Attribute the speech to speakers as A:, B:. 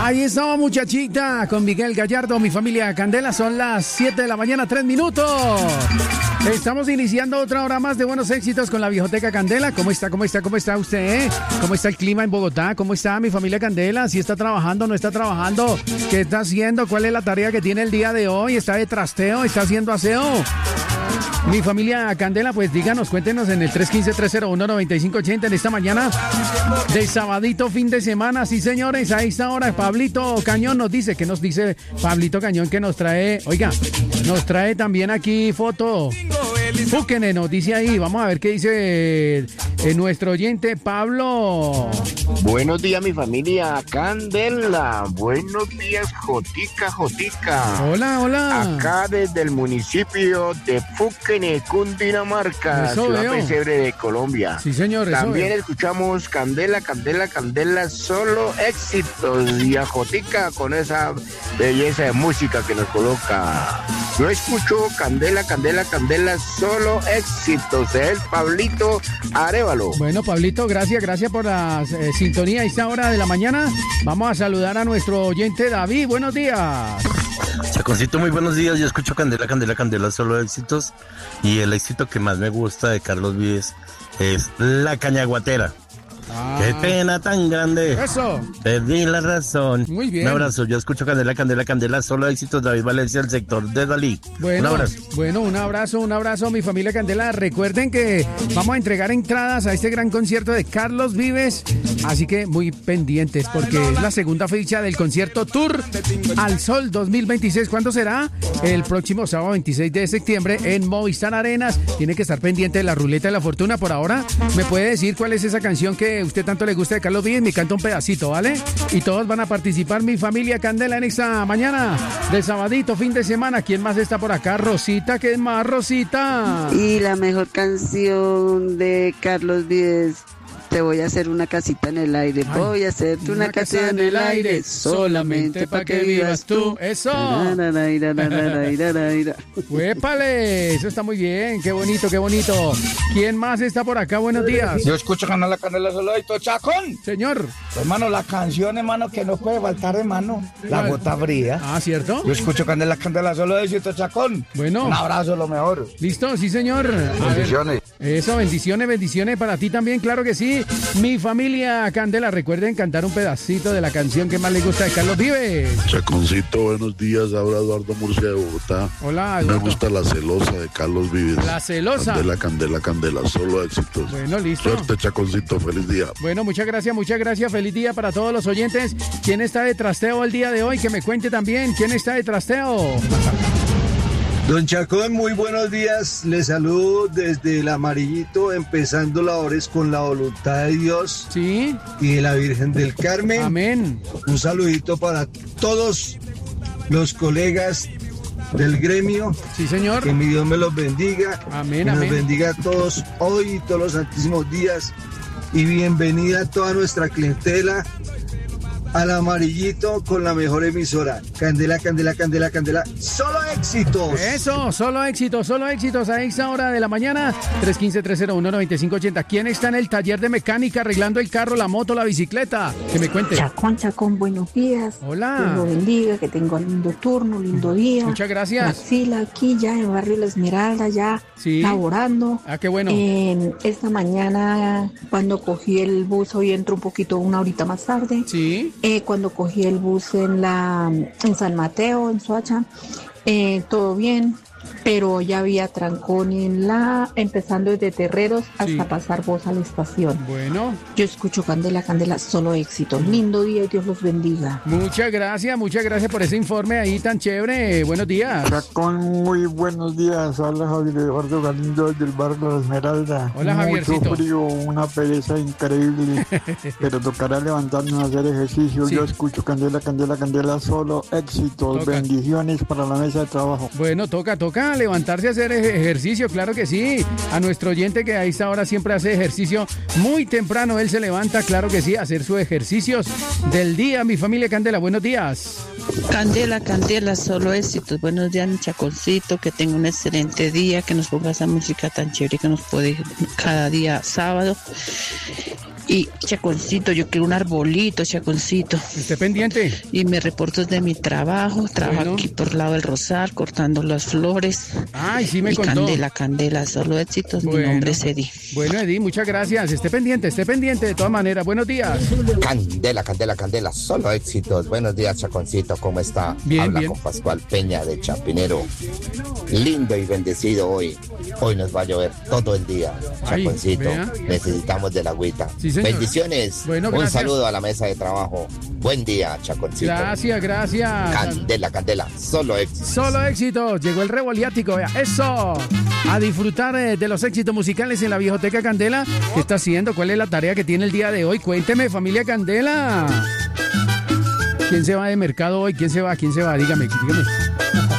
A: Ahí estaba, muchachita, con Miguel Gallardo, mi familia Candela. Son las 7 de la mañana, 3 minutos. Estamos iniciando otra hora más de buenos éxitos con la Viejoteca Candela. ¿Cómo está usted? ¿Cómo está el clima en Bogotá? ¿Cómo está mi familia Candela? ¿Si está trabajando, no está trabajando? ¿Qué está haciendo? ¿Cuál es la tarea que tiene el día de hoy? ¿Está de trasteo? ¿Está haciendo aseo? Mi familia Candela, pues díganos, cuéntenos en el 315-301-9580 en esta mañana de sabadito, fin de semana. Sí, señores, a esta hora Pablito Cañón nos dice, ¿qué nos dice Pablito Cañón? Que nos trae, oiga, nos trae también aquí foto. Búsquenle, nos dice ahí, vamos a ver qué dice nuestro oyente Pablo.
B: Buenos días, mi familia Candela. Buenos días, Jotica.
A: Hola.
B: Acá desde el municipio de Fuquene, Cundinamarca,
A: eso
B: ciudad
A: veo.
B: pesebre de Colombia.
A: Sí, señor.
B: También
A: eso
B: escuchamos Candela, solo éxitos. Y a Jotica con esa belleza de música que nos coloca. Yo escucho Candela, solo éxitos. Es Pablito Arévalo.
A: Bueno, Pablito, gracias por la sintonía a esta hora de la mañana. Vamos a saludar a nuestro oyente David. Buenos días.
C: Chaconcito, muy buenos días. Yo escucho Candela, solo éxitos. Y el éxito que más me gusta de Carlos Vives es La Cañaguatera. ¡Qué pena tan grande!
A: ¡Eso!
C: Perdí la razón.
A: Muy bien.
C: Un abrazo. Yo escucho Candela, solo éxitos. David Valencia, el sector de Dalí.
A: Bueno,
C: un abrazo.
A: Bueno, un abrazo, mi familia Candela. Recuerden que vamos a entregar entradas a este gran concierto de Carlos Vives. Así que muy pendientes, porque es la segunda fecha del concierto Tour al Sol 2026. ¿Cuándo será? El próximo sábado 26 de septiembre en Movistar Arenas. Tiene que estar pendiente de la ruleta de la fortuna. Por ahora, ¿me puede decir cuál es esa canción que usted tanto le gusta de Carlos Vives? Me canta un pedacito, ¿vale? Y todos van a participar, mi familia Candela, en esta mañana de sabadito, fin de semana. ¿Quién más está por acá? Rosita, ¿qué más, Rosita?
D: Y la mejor canción de Carlos Vives, Te voy a hacer una casita en el aire.
A: Ay,
D: voy a hacerte una casita en el aire solamente para que vivas tú.
A: ¡Eso! ¡Huépale! Eso está muy bien. Qué bonito, qué bonito. ¿Quién más está por acá? Buenos días.
E: Yo escucho Candela Solodito, Chacón.
A: Señor.
E: Hermano, la canción, hermano, que no puede faltar, hermano. La gota fría.
A: Ah, ¿cierto?
E: Yo escucho Candela Solodito, Chacón.
A: Bueno.
E: Un abrazo, lo mejor.
A: ¿Listo? Sí, señor.
E: Bendiciones.
A: Eso, bendiciones para ti también, claro que sí. Mi familia Candela, recuerden cantar un pedacito de la canción que más les gusta de Carlos Vives.
F: Chaconcito, buenos días. Habla Eduardo Murcia de Bogotá.
A: Hola, Eduardo.
F: Me gusta La Celosa de Carlos Vives.
A: La Celosa.
F: Candela, solo éxitos.
A: Bueno, listo.
F: Suerte, Chaconcito, feliz día.
A: Bueno, muchas gracias. Feliz día para todos los oyentes. ¿Quién está de trasteo el día de hoy? Que me cuente también. ¿Quién está de trasteo?
G: Don Chacón, muy buenos días. Les saludo desde el Amarillito, empezando labores con la voluntad de Dios.
A: Sí.
G: Y de la Virgen del Carmen.
A: Amén.
G: Un saludito para todos los colegas del gremio.
A: Sí, señor.
G: Que mi Dios me los bendiga.
A: Amén,
G: que
A: amén.
G: nos bendiga a todos hoy y todos los santísimos días. Y bienvenida a toda nuestra clientela al Amarillito con la mejor emisora. Candela, solo éxitos.
A: Eso, solo éxitos a esta hora de la mañana. 315-301-9580. ¿Quién está en el taller de mecánica arreglando el carro, la moto, la bicicleta? Que me cuente.
H: Chacón, buenos días.
A: Hola.
H: Dios lo bendiga, que tenga un lindo turno, lindo día.
A: Muchas gracias.
H: Marcela, aquí ya en Barrio La Esmeralda, ya
A: sí.
H: Laborando.
A: Ah, qué bueno.
H: Esta mañana, cuando cogí el bus, hoy entro un poquito, una horita más tarde.
A: Sí.
H: Cuando cogí el bus en San Mateo, en Soacha, todo bien, pero ya había trancón empezando desde Terreros hasta pasar vos a la estación.
A: Bueno.
H: Yo escucho Candela, solo éxito. Lindo día y Dios los bendiga.
A: Muchas gracias por ese informe ahí tan chévere. Buenos días.
I: Chacón, muy buenos días. Habla Javier Eduardo Galindo del barrio La Esmeralda.
A: Hola, Javiercito.
I: Mucho frío, una pereza increíble, pero tocará levantarnos a hacer ejercicio. Sí. Yo escucho Candela, solo éxitos. Toca. Bendiciones para la mesa de trabajo.
A: Bueno, toca levantarse a hacer ejercicio, claro que sí. A nuestro oyente que a esta hora siempre hace ejercicio muy temprano, él se levanta, claro que sí, a hacer sus ejercicios del día. Mi familia Candela, buenos días.
J: Candela, solo éxitos. Buenos días, mi Chaconcito, que tenga un excelente día, que nos ponga esa música tan chévere que nos puede cada día sábado. Y Chaconcito, yo quiero un arbolito, Chaconcito.
A: Esté pendiente.
J: Y me reporto de mi trabajo. Trabajo aquí por el lado del Rosal, cortando las flores.
A: Ay, sí me
J: y
A: contó.
J: Candela, solo éxitos.
A: Bueno.
J: Mi nombre es Eddie.
A: Bueno, Eddie, muchas gracias. Esté pendiente de todas maneras. Buenos días.
K: Candela, solo éxitos. Buenos días, Chaconcito, ¿cómo está?
A: Bien,
K: Habla
A: bien.
K: con Pascual Peña de Chapinero. Lindo y bendecido hoy. Hoy nos va a llover todo el día,
A: Ay,
K: Chaconcito.
A: vea.
K: Necesitamos de la agüita.
A: Sí, señor.
K: Bendiciones.
A: Bueno,
K: Un
A: gracias.
K: saludo a la mesa de trabajo. Buen día, Chaconcito.
A: Gracias.
K: Candela, solo éxitos.
A: Solo éxitos. Llegó el revoliático, vea. Eso. A disfrutar de los éxitos musicales en la Viejoteca Candela. ¿Qué está haciendo? ¿Cuál es la tarea que tiene el día de hoy? Cuénteme, familia Candela. ¿Quién se va de mercado hoy? ¿Quién se va? Dígame.